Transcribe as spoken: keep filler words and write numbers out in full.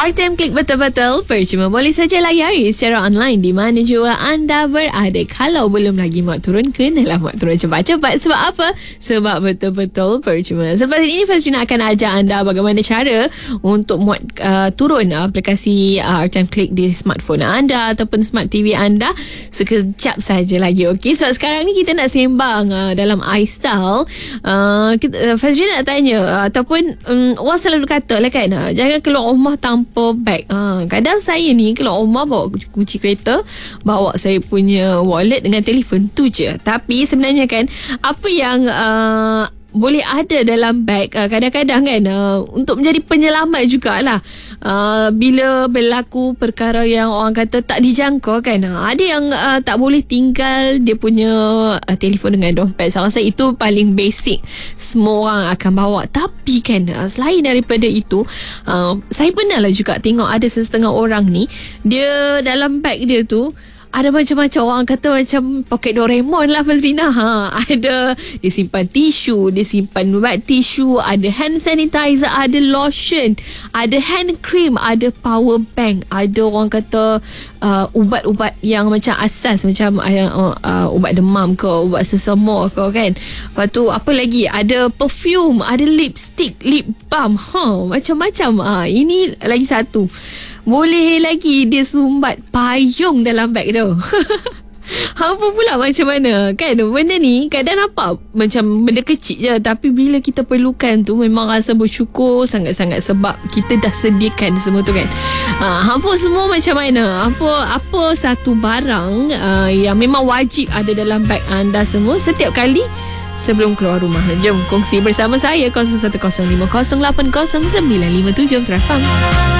R T M Klik betul-betul percuma boleh saja layari secara online di mana jua anda berada. Kalau belum lagi mak turun, kenalah mak turun cepat-cepat. Sebab apa? Sebab betul-betul percuma. Selepas ini Fazrina akan ajar anda bagaimana cara untuk muat uh, turun aplikasi uh, R T M Klik di smartphone anda ataupun smart T V anda sekejap saja lagi. Okey, sebab sekarang ni kita nak sembang uh, dalam iStyle. uh, kita, uh, Fazrina nak tanya uh, ataupun um, orang selalu kata lah kan, uh, jangan keluar rumah tanpa beg. Ha, kadang saya ni keluar rumah bawa kunci kereta, bawa saya punya wallet dengan telefon tu je. Tapi sebenarnya kan, apa yang uh, boleh ada dalam beg uh, kadang-kadang kan uh, untuk menjadi penyelamat jugalah uh, bila berlaku perkara yang orang kata tak dijangka kan. Uh, ada yang uh, tak boleh tinggal dia punya uh, telefon dengan dompet. Saya rasa itu paling basic, semua orang akan bawa. Tapi kan uh, selain daripada itu, uh, saya pernah lah juga tengok ada setengah orang ni, dia dalam beg dia tu ada macam-macam, orang kata macam poket Doraemon lah Fazrina. Ha, ada dia simpan tisu, dia simpan wet tisu, ada hand sanitizer, ada lotion, ada hand cream, ada power bank, ada orang kata uh, ubat-ubat yang macam asas macam uh, uh, ubat demam ke, ubat sesemua ke kan. Lepas tu apa lagi? Ada perfume, ada lipstick, lip balm. Ha, macam-macam. Ha, ini lagi satu. Boleh lagi dia sumbat payung dalam beg tu. Hampa pula macam mana kan? Benda ni kadang nampak macam benda kecil je, tapi bila kita perlukan tu memang rasa bersyukur sangat-sangat sebab kita dah sediakan semua tu kan. ha, Hampa semua macam mana? Apa apa satu barang uh, yang memang wajib ada dalam beg anda semua setiap kali sebelum keluar rumah? Jom kongsi bersama saya kosong satu kosong lima kosong lapan kosong sembilan lima tujuh. Terafam.